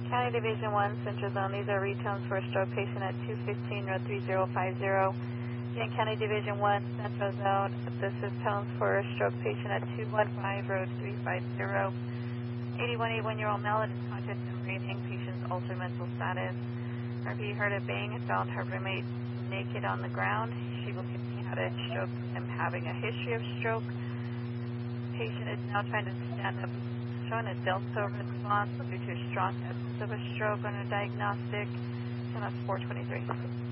County Division 1, Central Zone. These are retones for a stroke patient at 215 Road 3050. Again, County Division 1, Central Zone. This is tones for a stroke patient at 215 Road 350. 81-year-old male that is conscious and breathing. Patient's altered mental status. RV heard a bang and found her roommate naked on the ground. She believed he had a stroke, him having a history of stroke. Patient is now trying to stand up, showing a delta response due to strong evidence of a stroke on a diagnostic. And that's 423.